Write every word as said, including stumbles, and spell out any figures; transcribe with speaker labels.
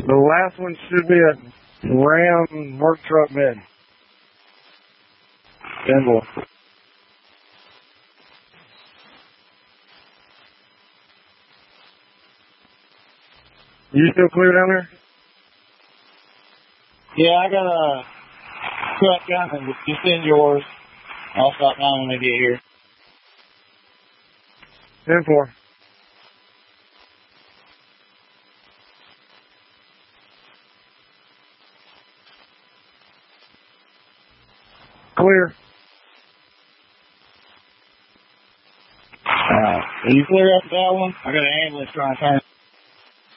Speaker 1: The last one should be a Ram work truck mid. ten four. You still clear down there?
Speaker 2: Yeah, I got a truck coming. Just send yours. I'll stop down when I get here.
Speaker 1: ten four. Clear.
Speaker 2: Alright. Are you clear after that one? I got an ambulance trying to turn.